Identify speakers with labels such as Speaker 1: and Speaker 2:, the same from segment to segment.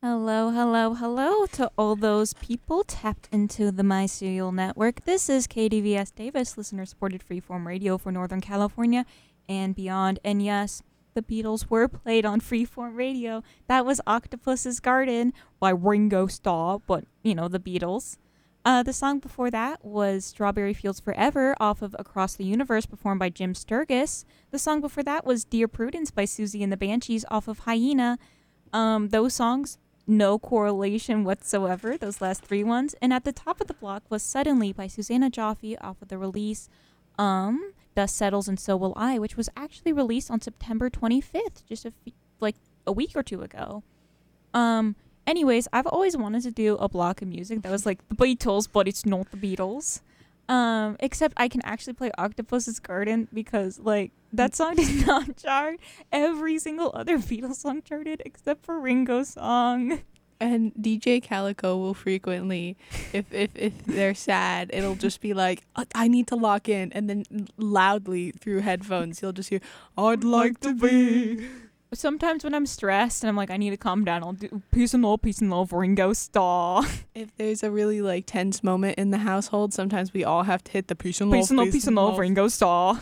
Speaker 1: Hello, hello, hello to all those people tapped into the My Serial Network. This is KDVS Davis, listener supported freeform radio for Northern California and beyond. And yes, the Beatles were played on freeform radio. That was Octopus's Garden by Ringo Starr, but the Beatles. The song before that was Strawberry Fields Forever off of Across the Universe, performed by Jim Sturgis. The song before that was Dear Prudence by Susie and the Banshees off of Hyena. Those songs, no correlation whatsoever, those last three ones. And at the top of the block was Suddenly by Susanna Joffe off of the release Dust Settles and So Will I, which was actually released on September 25th, just a week or two ago. Anyways, I've always wanted to do a block of music that was like the Beatles, but it's not the Beatles. Except I can actually play Octopus's Garden because, that song did not chart. Every single other Beatles song charted except for Ringo's song.
Speaker 2: And DJ Calico will frequently, if they're sad, it'll just be like, I need to lock in. And then loudly through headphones, you'll just hear, I'd like to be.
Speaker 1: Sometimes when I'm stressed and I'm like, I need to calm down, I'll do Peace and Love, Ringo Starr.
Speaker 2: If there's a really tense moment in the household, sometimes we all have to hit the Peace and Love,
Speaker 1: Ringo Starr.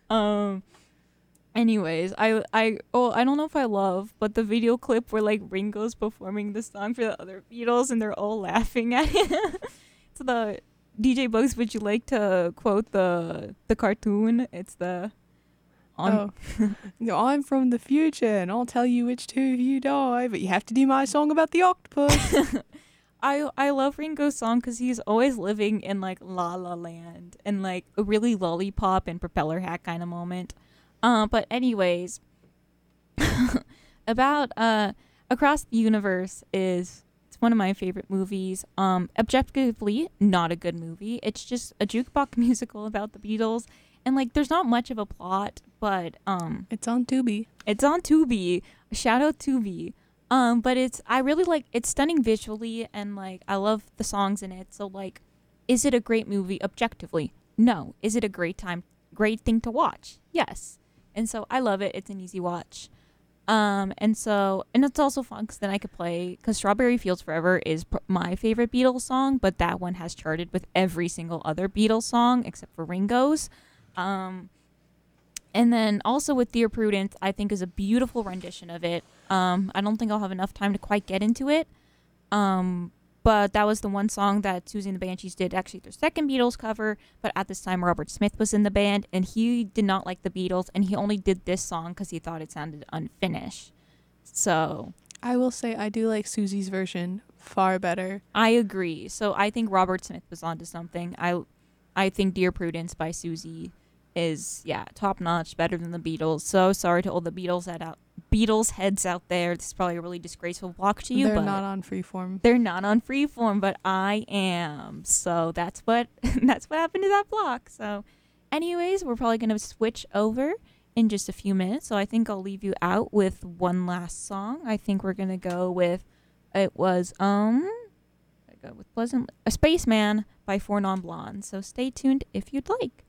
Speaker 1: Anyways, I don't know if I love, but the video clip where Ringo's performing the song for the other Beatles and they're all laughing at him. It's the DJ Bugs. Would you like to quote the cartoon? It's the.
Speaker 2: I'm from the future and I'll tell you which two of you die, but you have to do my song about the octopus.
Speaker 1: I love Ringo's song because he's always living in La La Land and a really lollipop and propeller hat kind of moment. But anyways, about Across the Universe it's one of my favorite movies. Objectively not a good movie. It's just a jukebox musical about the Beatles. And there's not much of a plot, but
Speaker 2: it's on Tubi.
Speaker 1: It's on Tubi. Shout out Tubi. But I really it's stunning visually, and I love the songs in it. So is it a great movie objectively? No. Is it a great thing to watch? Yes. And so I love it. It's an easy watch. And it's also fun because then I could play, because Strawberry Fields Forever is my favorite Beatles song, but that one has charted with every single other Beatles song except for Ringo's. And then also with Dear Prudence, I think is a beautiful rendition of it. I don't think I'll have enough time to quite get into it. But that was the one song that Susie and the Banshees did, actually their second Beatles cover, but at this time Robert Smith was in the band, and he did not like the Beatles, and he only did this song because he thought it sounded unfinished. So
Speaker 2: I will say I do like Susie's version far better.
Speaker 1: I agree. So I think Robert Smith was onto something. I think Dear Prudence by Susie is, top notch, better than the Beatles. So sorry to all the Beatles heads out there. This is probably a really disgraceful block to you.
Speaker 2: They're not on Freeform.
Speaker 1: They're not on Freeform, but I am. So that's what happened to that block. So anyways, we're probably going to switch over in just a few minutes. So I think I'll leave you out with one last song. I think we're going to go with, a Spaceman by Four Non Blondes. So stay tuned if you'd like.